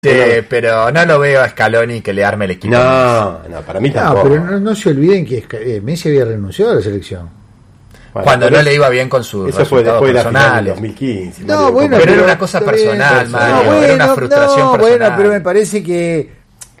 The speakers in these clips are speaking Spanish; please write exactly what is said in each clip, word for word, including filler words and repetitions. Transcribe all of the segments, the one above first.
Sí, pero no lo veo a Scaloni que le arme el equipo. No, no, para mí tampoco. No, pero no, no se olviden que eh, Messi había renunciado a la selección. Bueno, cuando no es, le iba bien con sus eso fue resultados después de la final del personales. dos mil quince. No, Mario, bueno, pero, pero era una cosa personal, bien, Mario, No, bueno, era una frustración no, personal. bueno, pero me parece que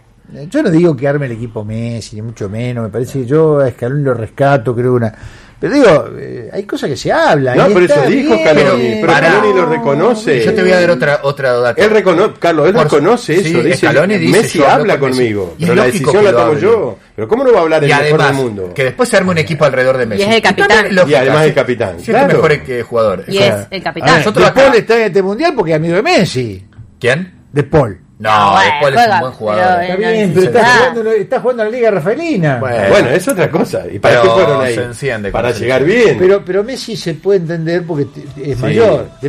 yo no digo que arme el equipo Messi, ni mucho menos. Me parece que yo a Scaloni lo rescato, creo una. Pero digo, eh, hay cosas que se hablan. No, y pero está eso dijo bien. Scaloni, pero Pará. Scaloni lo reconoce. Yo te voy a dar otra otra dato. Él reconoce, Carlos, él Por- reconoce sí, eso. Dice, Scaloni dice, Messi yo hablo habla con Messi. conmigo, Y es pero la lógico decisión que la lo tomo hable. yo. Pero ¿cómo no va a hablar el Y mejor además, del mundo? que después se arme un equipo alrededor de Messi. Y es el capitán. También es lógica, Y además sí. el capitán. Siempre Claro. mejor que jugador. Y O sea, es el A capitán. ver, nosotros De acá- Paul está en este mundial porque es amigo de Messi. ¿Quién? De Paul. No, Ah, bueno, después es un juega, buen jugador. pero, Está Eh, bien, no, pero está ah. jugando, está jugando en la Liga Rafaelina. Bueno. Bueno, es otra cosa. ¿Y para Pero qué fueron ahí? se enciende con Para la llegar selección. bien. Pero, pero Messi se puede entender porque t- es Sí. mayor. De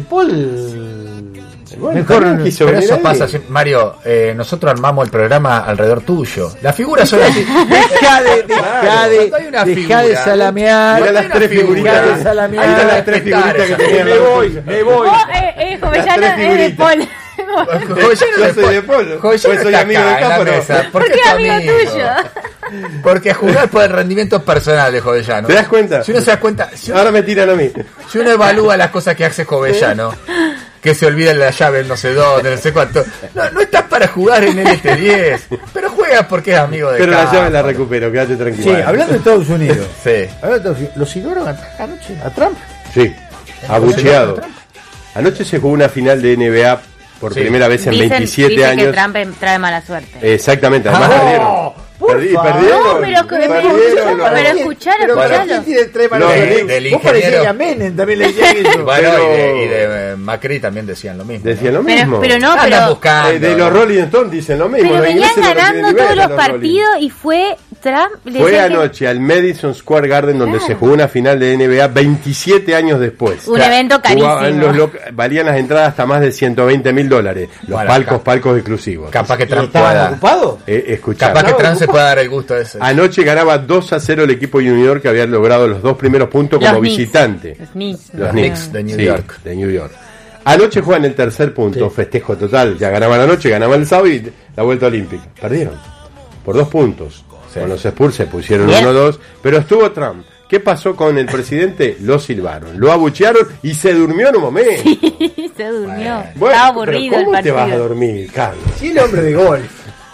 Paul. Bueno, mejor. también quiso Pero venir eso ahí. pasa, sí, Mario, eh, nosotros armamos el programa alrededor tuyo. Las figuras son así. Deja de, deja Claro, de, cuando hay una deja de figura, salamear. Mirá Hay las una tres figura. figuritas. Dejá de salamear. Ahí están las tres Respetar figuritas que esa tenían. Me voy, me voy. Vos, eh, eh, Jovellano, tres es de figuritas. Paul. Joyano Yo soy de Polo. Joyano Pues soy está amigo acá de en la Cáparo. mesa. ¿Por qué es tu amigo tuyo? Porque a jugar por el rendimiento personal de Jovellano. ¿Te das cuenta? Si uno se da cuenta, si uno, Ahora me tiran a mí. si uno evalúa las cosas que hace Jovellano, que se olvida la llave no sé dónde, no sé cuánto. No, no estás para jugar en el T diez, pero juega porque es amigo de Pero la Cáparo. llave la recupero, quédate tranquilo. Sí, hablando de Estados Unidos. Sí. Hablando de Estados Unidos, ¿lo silbaron a- anoche a Trump? Sí, abucheado. Anoche se jugó una final de N B A por Sí. primera vez en Dicen, veintisiete dicen años. que Trump trae mala suerte. Exactamente, además Ah, perdieron. por Perdí- favor. perdieron. No, pero que- perdieron los- pero escuchalo, Pero para escuchalo. quién tiene tres manos No, de- del- del Vos parecés ingeniero. que a Menem también le decían eso. Bueno, y, de, Pero- y de eh, Macri también decían lo mismo. Decían lo Pero, mismo. pero no, Andan pero, buscando. Eh, de los Rolling Stones dicen lo mismo. pero los venían ingleses lo ganando retienen todos nivel, los los Rolling. partidos y fue Trump. le Fue decía que- anoche al Madison Square Garden donde Claro. se jugó una final de N B A veintisiete años después. Un evento Jugaban carísimo. los loca- valían las entradas hasta más de ciento veinte mil dólares. Los Bueno, palcos, cap- palcos exclusivos. Capaz que ¿Y Trump estaban pueda. ocupados? Eh, escuchá. Capaz que Estaba Trump se pueda dar el gusto de ese. Anoche ganaba dos a cero el equipo de New York que había logrado los dos primeros puntos Los como Knicks. visitante. Los Knicks. Los Ah. Knicks de New sí, York. de New York. Anoche juegan el tercer punto, Sí. festejo total. Ya ganaban anoche, ganaban el sábado y la vuelta olímpica. Perdieron por dos puntos. Sí. Con los Spurs se pusieron Bien. uno dos, pero estuvo Trump. ¿Qué pasó con el presidente? Lo silbaron, lo abuchearon y se durmió en un momento. Se durmió. Bueno, Estaba pero aburrido el ¿cómo te partido. vas a dormir, Carlos? Sí, el hombre de golf.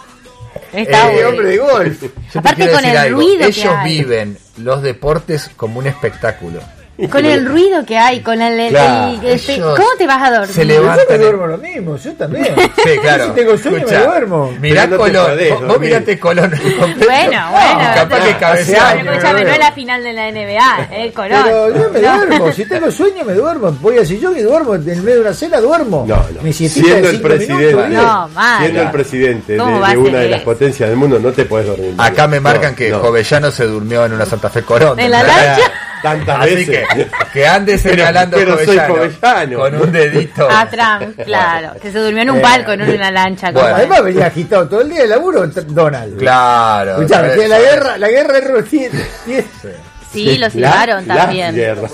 Estaba Eh, El aburrido. hombre de golf. Yo te Aparte quiero con decir el algo. ruido que Ellos hay. viven los deportes como un espectáculo. Con el ruido que hay, con el... el- Claro, el- el- ellos ¿Cómo te vas a dormir? se Yo me levantan. duermo lo mismo, yo también. Sí, claro. Si tengo sueño Escuchá, me duermo. Mirá Pero no te Colón. podés Vos, vos dormir. mirate Colón. completo. Bueno, bueno. Y capaz que no. cabeceaba. Hace años. Escúchame, no es la final de la N B A, eh, Colón. Pero yo me No. duermo, si tengo sueño me duermo. Voy al sillón y duermo, en medio de una cena duermo. No, no. Mi siestita Siendo de el cinco presidente, minutos, diez. No, mal. siendo el presidente de, ¿Cómo va a de una ser de las eso? potencias del mundo, no te puedes dormir. Acá me marcan No, que no. Jovellano se durmió en una Santa Fe Corona. ¿En la lancha? Tantas Así veces. que, que ande Pero- señalando pero soy Jovellano, Jovellano. con un dedito. A Trump, claro. Que se durmió en un palco, no en una lancha. Bueno. como- Además venía agitado todo el día de laburo Donald. Claro. Escuchame, ¿sabes? que la guerra, la guerra es rutina. Sí, lo La- silbaron la también. guerra.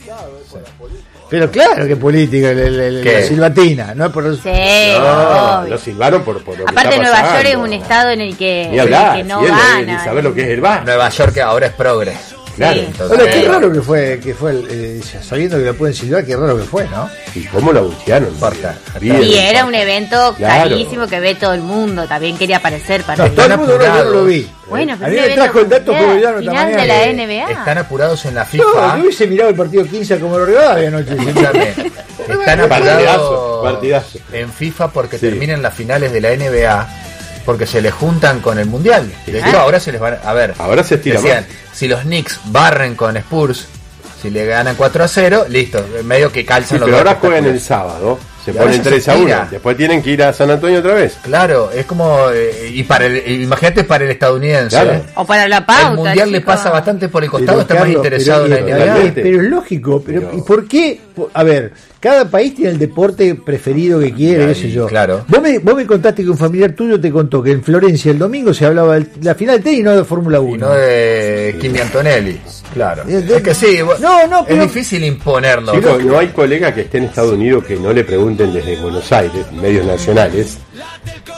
Pero claro que política, el- el- el- ¿Qué? la silbatina, no es por Sí, No, obvio. lo silbaron por, por lo que Aparte está Nueva York es pasando. un estado en el que, Ni hablar, que no si él debe gana. ni saber lo que es el bar. Nueva York que ahora es progres. Claro. Sí. Entonces, Ahora, qué raro que fue, que fue el, eh, sabiendo que lo pueden silbar, qué raro que fue, ¿no? ¿Y cómo lo abuchearon? Importa. Bien. Y era un evento Claro. carísimo que ve todo el mundo. También quería aparecer para No, todo el mundo no, yo no lo vi. Bueno, a pero mí un me evento trajo el dato mundial, Jovellano esta final mañana de la que- N B A. Están apurados en la No, FIFA. yo hubiese mirado el partido quince como lo Rivadavia anoche. Escúchame, están Partidazo, apurados partidazo. en FIFA porque Sí. terminen las finales de la N B A porque se les juntan con el Mundial. De hecho, Ah. ahora se les van a ver. Ahora se estira decían, más. si los Knicks barren con Spurs, si le ganan cuatro a cero, listo, medio que calzan Sí, los pero dos ahora juegan el espectáculos. sábado, se Y ahora ponen se tres a uno. estira. Después tienen que ir a San Antonio otra vez. Claro, es como eh, y para el, imagínate para el estadounidense. Claro. ¿eh? O para la pauta. El mundial le chicos. pasa bastante por el costado, Pero, está más Carlos, interesado pero, en la y- N B A. totalmente. pero es lógico, pero, Pero- ¿y por qué? A ver, cada país tiene el deporte preferido que quiere, Claro, qué sé yo. claro. Vos me, vos me contaste que un familiar tuyo te contó que en Florencia el domingo se hablaba de la final de tenis y no de Fórmula Y uno. no de Kimi Antonelli. Claro. De- de- Es que sí, vos- No, no, es pero- difícil imponerlo. Chicos, no hay colega que esté en Estados Unidos que no le pregunten desde Buenos Aires, medios nacionales,